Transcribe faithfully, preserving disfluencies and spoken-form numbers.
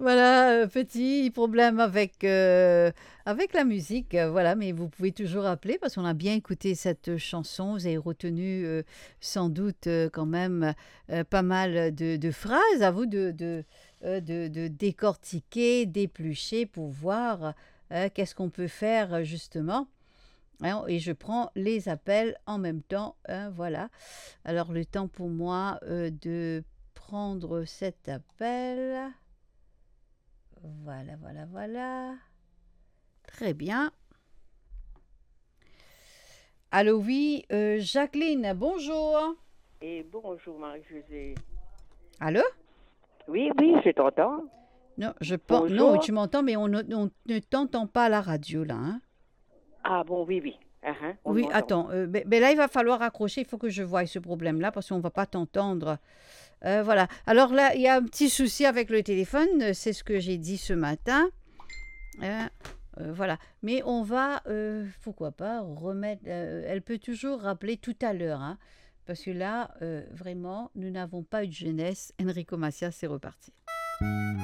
Voilà, euh, petit problème avec, euh, avec la musique, euh, voilà, mais vous pouvez toujours appeler parce qu'on a bien écouté cette chanson. Vous avez retenu euh, sans doute euh, quand même euh, pas mal de, de phrases. À vous de, de, euh, de, de décortiquer, d'éplucher pour voir euh, qu'est-ce qu'on peut faire euh, justement. Hein, et je prends les appels en même temps, hein, voilà. Alors le temps pour moi euh, de prendre cet appel. Voilà, voilà, voilà. Très bien. Allô, oui, euh, Jacqueline, bonjour. Et bonjour Marie-Josée. Allô? Oui, oui, je t'entends. Non, je pense. Non, Bonjour. tu m'entends, mais on ne, on ne t'entend pas à la radio, là. Hein. Ah bon, oui, oui. Uh-huh, on Oui, m'entend. attends. euh, ben, ben là, il va falloir accrocher. Il faut que je voie ce problème-là parce qu'on ne va pas t'entendre. Euh, voilà. Alors là, il y a un petit souci avec le téléphone. euh, C'est ce que j'ai dit ce matin. Hein, euh, voilà. Mais on va, euh, pourquoi pas, remettre. euh, elle peut toujours rappeler tout à l'heure. Hein, parce que là, euh, vraiment, nous n'avons pas eu de jeunesse. Enrico Macias, c'est reparti.